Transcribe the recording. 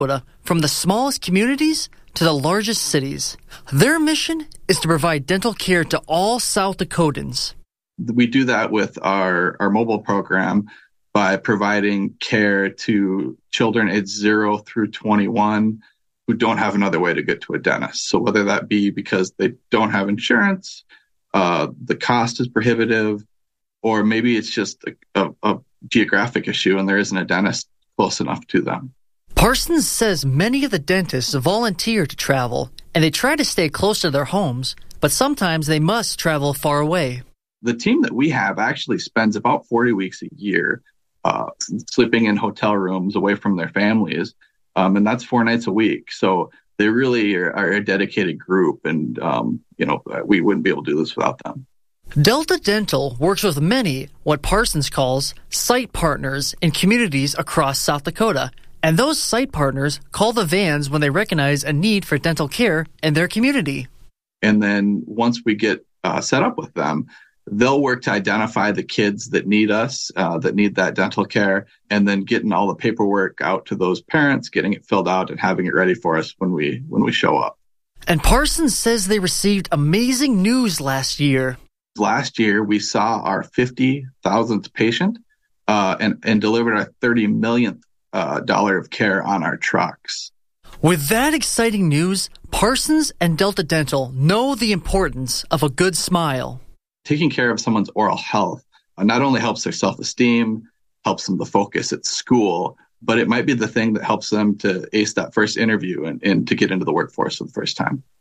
Dakota, from the smallest communities to the largest cities. Their mission is to provide dental care to all South Dakotans. We do that with our mobile program by providing care to children aged 0 through 21 who don't have another way to get to a dentist. So whether that be because they don't have insurance, the cost is prohibitive, or maybe it's just a geographic issue and there isn't a dentist close enough to them. Parsons says many of the dentists volunteer to travel, and they try to stay close to their homes, but sometimes they must travel far away. The team that we have actually spends about 40 weeks a year sleeping in hotel rooms away from their families, and that's 4 nights a week. So they really are a dedicated group, and we wouldn't be able to do this without them. Delta Dental works with many, what Parsons calls, site partners in communities across South Dakota, and those site partners call the vans when they recognize a need for dental care in their community. And then once we get set up with them, they'll work to identify the kids that need us, that need that dental care, and then getting all the paperwork out to those parents, getting it filled out and having it ready for us when we show up. And Parsons says they received amazing news last year. Last year, we saw our 50,000th patient and delivered our $30 millionth dollar of care on our trucks. With that exciting news, Parsons and Delta Dental know the importance of a good smile. Taking care of someone's oral health not only helps their self-esteem, helps them to focus at school, but it might be the thing that helps them to ace that first interview and to get into the workforce for the first time.